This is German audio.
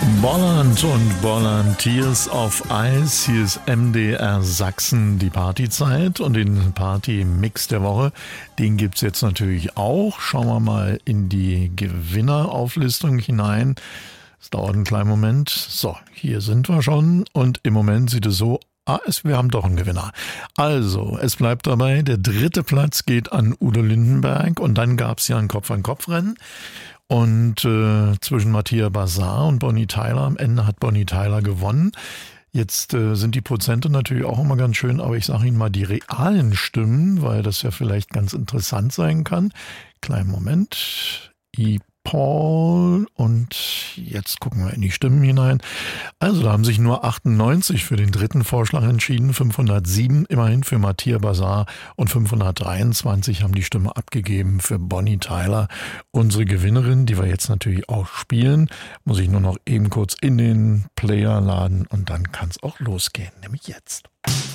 Bolland und Bolland, Tears of Ice. Hier ist MDR Sachsen, die Partyzeit, und den Party-Mix der Woche, den gibt's jetzt natürlich auch. Schauen wir mal in die Gewinnerauflistung hinein. Es dauert einen kleinen Moment. So, hier sind wir schon, und im Moment sieht es so aus, wir haben doch einen Gewinner. Also, es bleibt dabei, der 3. Platz geht an Udo Lindenberg, und dann gab's ja ein Kopf-an-Kopf-Rennen. Und zwischen Mattia Bazar und Bonnie Tyler, am Ende hat Bonnie Tyler gewonnen. Jetzt sind die Prozente natürlich auch immer ganz schön, aber ich sage Ihnen mal die realen Stimmen, weil das ja vielleicht ganz interessant sein kann. Kleinen Moment. Paul, und jetzt gucken wir in die Stimmen hinein. Also da haben sich nur 98 für den 3. Vorschlag entschieden, 507 immerhin für Mattia Bazar und 523 haben die Stimme abgegeben für Bonnie Tyler. Unsere Gewinnerin, die wir jetzt natürlich auch spielen, muss ich nur noch eben kurz in den Player laden, und dann kann es auch losgehen, nämlich jetzt.